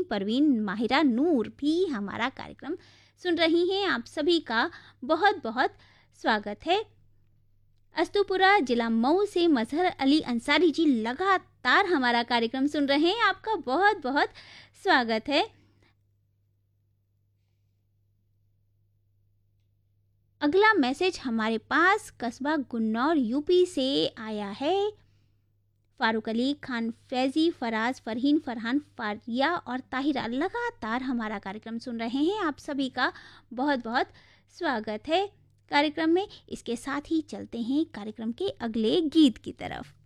परवीन, माहिरा, नूर भी हमारा कार्यक्रम सुन रही हैं। आप सभी का बहुत बहुत स्वागत है। अस्तुपुरा जिला मऊ से मजहर अली अंसारी जी लगातार हमारा कार्यक्रम सुन रहे हैं। आपका बहुत बहुत स्वागत है। अगला मैसेज हमारे पास कस्बा गुन्नौर यूपी से आया है। फारूक अली, खान फैजी, फराज, फरहीन, फरहान, फारिया और ताहिरा लगातार हमारा कार्यक्रम सुन रहे हैं। आप सभी का बहुत बहुत स्वागत है कार्यक्रम में। इसके साथ ही चलते हैं कार्यक्रम के अगले गीत की तरफ।